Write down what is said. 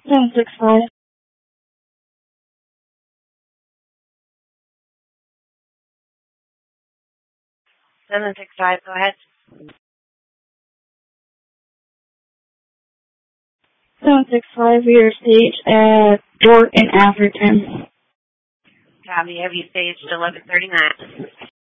765. 765, go ahead. 765, rear stage at York and Atherton. Copy, have you staged 1139.